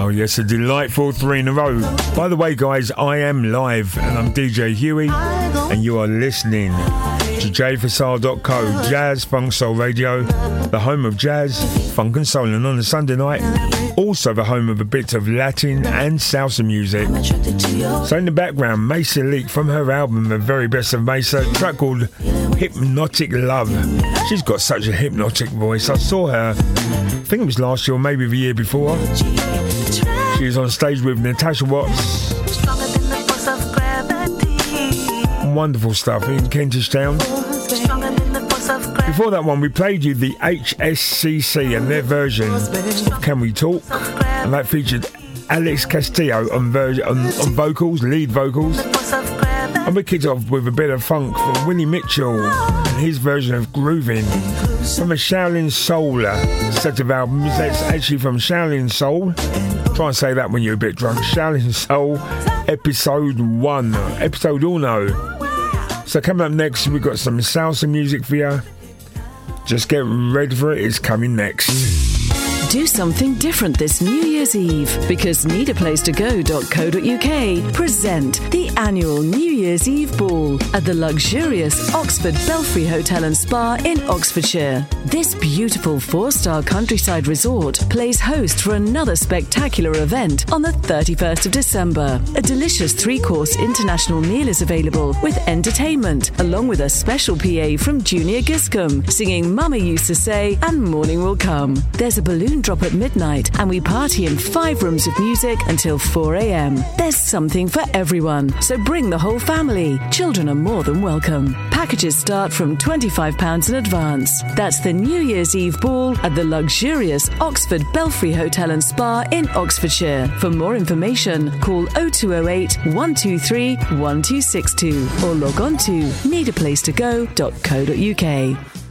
yes, a delightful 3 in a row. By the way, guys, I am live and I'm DJ Huey and you are listening to jfasar.co, Jazz Funk Soul Radio, the home of jazz, funk and soul, and on a Sunday night, also the home of a bit of Latin and salsa music. So in the background, Mesa Leak from her album The Very Best of Mesa, a track called Hypnotic Love. She's got such a hypnotic voice. I saw her, I think it was last year or maybe the year before. She was on stage with Natasha Watts. Wonderful stuff in Kentish Town. Before that one, we played you the HSCC and their version of Can We Talk, and that featured Alex Castillo on vocals, lead vocals. And we kicked off with a bit of funk from Willie Mitchell and his version of Groovin' from a Shaolin Soul set of albums. That's actually from Shaolin Soul. Try and say that when you're a bit drunk. Shaolin Soul, episode 1, episode uno. So coming up next, we've got some salsa music for you. Just get ready for it, it's coming next. Do something different this New Year's Eve because needaplacetogo.co.uk present the annual New Year's Eve Ball at the luxurious Oxford Belfry Hotel and Spa in Oxfordshire. This beautiful 4-star countryside resort plays host for another spectacular event on the 31st of December. A delicious 3-course international meal is available with entertainment, along with a special PA from Junior Giscombe, singing Mama Used to Say and Morning Will Come. There's a balloon drop at midnight and we party in 5 rooms of music until 4 a.m. There's something for everyone, so bring the whole family. Children are more than welcome. Packages start from £25 in advance. That's the New Year's Eve Ball at the luxurious Oxford Belfry Hotel and Spa in Oxfordshire. For more information, call 0208 123 1262 or log on to needaplacetogo.co.uk.